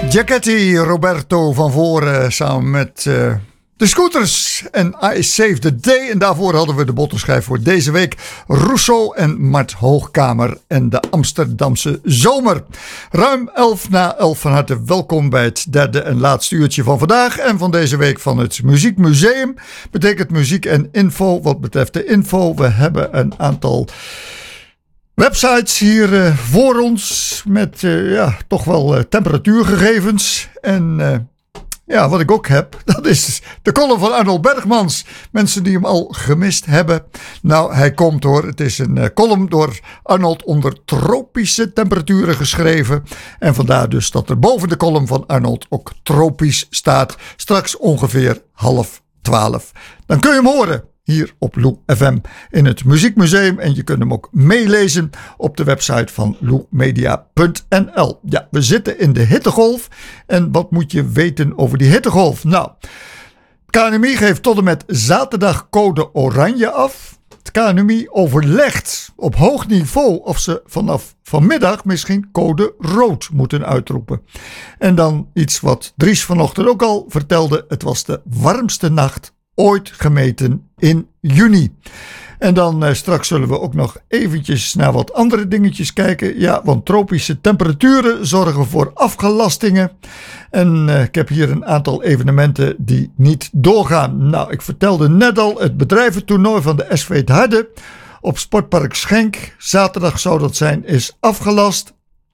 Giachetti, Roberto van Voren samen met de Scooters en I Save the Day. En daarvoor hadden we de bottenschijf voor deze week. Rousseau en Mart Hoogkamer en de Amsterdamse zomer. Ruim 11:11 van harte welkom bij het derde en laatste uurtje van vandaag. En van deze week van het Muziekmuseum. Betekent muziek en info. Wat betreft de info, we hebben een aantal websites hier voor ons met toch wel temperatuurgegevens. En wat ik ook heb, dat is de column van Arnold Bergmans. Mensen die hem al gemist hebben. Nou, hij komt hoor. Het is een column door Arnold onder tropische temperaturen geschreven. En vandaar dus dat er boven de column van Arnold ook tropisch staat. Straks ongeveer 11:30. Dan kun je hem horen hier op Lou FM in het Muziekmuseum. En je kunt hem ook meelezen op de website van loumedia.nl. Ja, we zitten in de hittegolf. En wat moet je weten over die hittegolf? Nou, het KNMI geeft tot en met zaterdag code oranje af. Het KNMI overlegt op hoog niveau of ze vanaf vanmiddag misschien code rood moeten uitroepen. En dan iets wat Dries vanochtend ook al vertelde. Het was de warmste nacht ooit gemeten in juni. En dan straks zullen we ook nog eventjes naar wat andere dingetjes kijken. Ja, want tropische temperaturen zorgen voor afgelastingen. En ik heb hier een aantal evenementen die niet doorgaan. Nou, ik vertelde net al, het bedrijventoernooi van de SV Het Harde op Sportpark Schenk. Zaterdag zou dat zijn, is afgelast.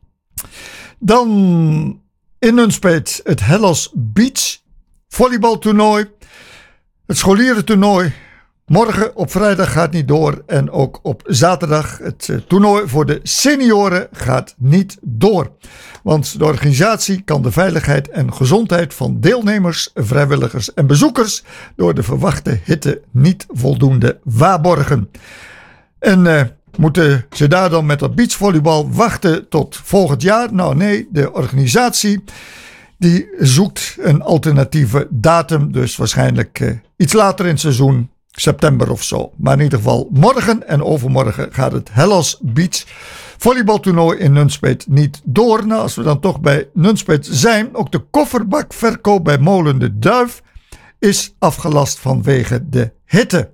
Dan in Nunspeet het Hellas Beach volleybaltoernooi. Het scholierentoernooi morgen op vrijdag gaat niet door. En ook op zaterdag het toernooi voor de senioren gaat niet door. Want de organisatie kan de veiligheid en gezondheid van deelnemers, vrijwilligers en bezoekers door de verwachte hitte niet voldoende waarborgen. En moeten ze daar dan met dat beachvolleybal wachten tot volgend jaar? Nou nee, de organisatie die zoekt een alternatieve datum, dus waarschijnlijk iets later in het seizoen, september of zo. Maar in ieder geval morgen en overmorgen gaat het Hellas Beach volleybaltoernooi in Nunspeet niet door. Nou, als we dan toch bij Nunspeet zijn, ook de kofferbakverkoop bij Molen de Duif is afgelast vanwege de hitte.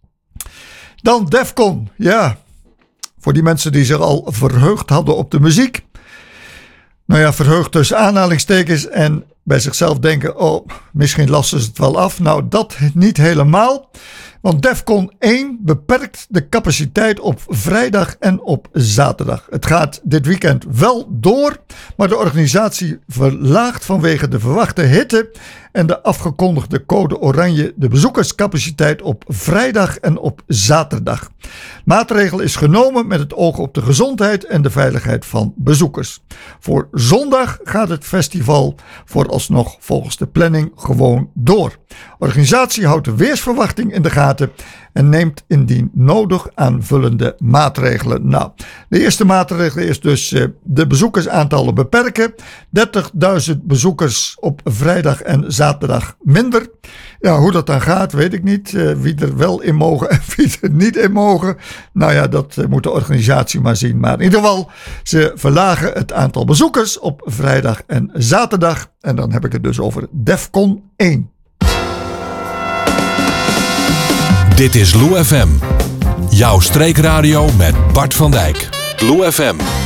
Dan Defcon, ja, voor die mensen die zich al verheugd hadden op de muziek. Nou ja, verheugd tussen aanhalingstekens en bij zichzelf denken, oh, misschien lassen ze het wel af. Nou, dat niet helemaal. Want Defcon 1 beperkt de capaciteit op vrijdag en op zaterdag. Het gaat dit weekend wel door, maar de organisatie verlaagt vanwege de verwachte hitte en de afgekondigde code oranje de bezoekerscapaciteit op vrijdag en op zaterdag. Maatregel is genomen met het oog op de gezondheid en de veiligheid van bezoekers. Voor zondag gaat het festival vooralsnog volgens de planning gewoon door. Organisatie houdt de weersverwachting in de gaten en neemt indien nodig aanvullende maatregelen. Nou, de eerste maatregel is dus de bezoekersaantallen beperken. 30.000 bezoekers op vrijdag en zaterdag minder. Ja, hoe dat dan gaat, weet ik niet. Wie er wel in mogen en wie er niet in mogen. Nou ja, dat moet de organisatie maar zien. Maar in ieder geval, ze verlagen het aantal bezoekers op vrijdag en zaterdag. En dan heb ik het dus over Defcon 1. Dit is Lou FM. Jouw streekradio met Bart van Dijk. Lou FM.